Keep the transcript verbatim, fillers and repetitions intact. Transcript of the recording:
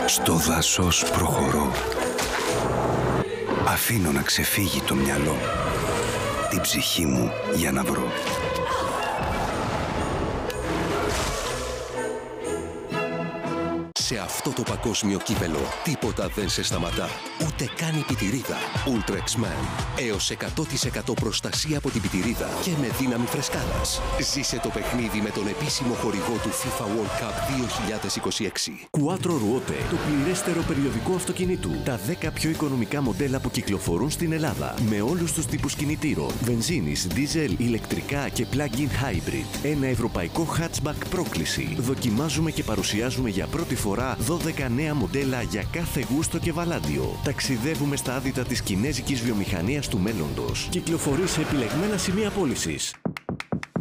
Στο δάσος προχωρώ. Αφήνω να ξεφύγει το μυαλό, την ψυχή μου για να βρω. Σε αυτό το παγκόσμιο κύπελο τίποτα δεν σε σταματά. Ούτε καν η πιτηρίδα. Ultraxman. Έως εκατό τοις εκατό προστασία από την πιτηρίδα και με δύναμη φρεσκάδας. Ζήσε το παιχνίδι με τον επίσημο χορηγό του FIFA World Cup δύο χιλιάδες είκοσι έξι. Quattro Ruote, το πληρέστερο περιοδικό αυτοκινήτου. Τα δέκα πιο οικονομικά μοντέλα που κυκλοφορούν στην Ελλάδα. Με όλους τους τύπους κινητήρων. Βενζίνης, δίζελ, ηλεκτρικά και plug-in hybrid. Ένα ευρωπαϊκό hatchback πρόκληση. Δοκιμάζουμε και παρουσιάζουμε για πρώτη φορά δώδεκα νέα μοντέλα για κάθε γούστο και βαλάντιο. Ταξιδεύουμε στα άδυτα της κινέζικης βιομηχανίας του μέλλοντος. Κυκλοφορεί σε επιλεγμένα σημεία πώλησης.